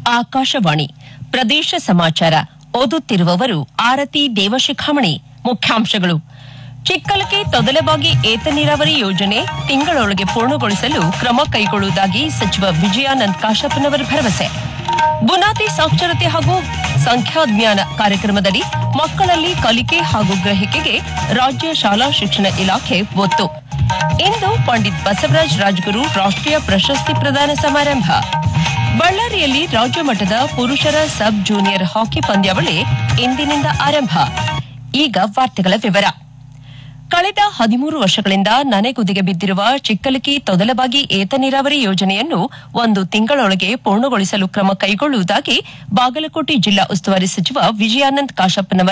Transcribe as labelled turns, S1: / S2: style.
S1: ಆಕಾಶವಾಣಿ ಪ್ರದೇಶ ಸಮಾಚಾರ ಓದುತ್ತಿರುವವರು ಆರತಿ ದೇವಶಿಖಾಮಣಿ. ಮುಖ್ಯಾಂಶಗಳು. ಚಿಕ್ಕಲಗಿ ತೊದಲಬಾಗಿ ಏತ ನೀರಾವರಿ ಯೋಜನೆ ತಿಂಗಳೊಳಗೆ ಪೂರ್ಣಗೊಳಿಸಲು ಕ್ರಮ ಕೈಗೊಳ್ಳುವುದಾಗಿ ಸಚಿವ ವಿಜಯಾನಂದ ಕಾಶಪ್ಪನವರ ಭರವಸೆ. ಬುನಾದಿ ಸಾಕ್ಷರತೆ ಹಾಗೂ ಸಂಖ್ಯಾಜ್ಞಾನ ಕಾರ್ಯಕ್ರಮದಲ್ಲಿ ಮಕ್ಕಳಲ್ಲಿ ಕಲಿಕೆ ಹಾಗೂ ಗ್ರಹಿಕೆಗೆ ರಾಜ್ಯ ಶಾಲಾ ಶಿಕ್ಷಣ ಇಲಾಖೆ ಒತ್ತು. ಇಂದು ಪಂಡಿತ್ ಬಸವರಾಜ ರಾಜಗುರು ರಾಷ್ಟ್ರೀಯ ಪ್ರಶಸ್ತಿ ಪ್ರದಾನ ಸಮಾರಂಭ. ಬಳ್ಳಾರಿಯಲ್ಲಿ ರಾಜ್ಯ ಮಟ್ಟದ ಪುರುಷರ ಸಬ್ ಜೂನಿಯರ್ ಹಾಕಿ ಪಂದ್ಯಾವಳಿ ಇಂದಿನಿಂದ ಆರಂಭ. ಈಗ ವಾರ್ತೆಗಳ ವಿವರ. ಕಳೆದ 13 ವರ್ಷಗಳಿಂದ ನನೆಗುದಿಗೆ ಬಿದ್ದಿರುವ ಚಿಕ್ಕಲಗಿ ತೊದಲಬಾಗಿ ಏತ ನೀರಾವರಿ ಯೋಜನೆಯನ್ನು 1 ತಿಂಗಳೊಳಗೆ ಪೂರ್ಣಗೊಳಿಸಲು ಕ್ರಮ ಕೈಗೊಳ್ಳುವುದಾಗಿ ಬಾಗಲಕೋಟೆ ಜಿಲ್ಲಾ ಉಸ್ತುವಾರಿ ಸಚಿವ ವಿಜಯಾನಂದ ಕಾಶಪ್ಪನವರ್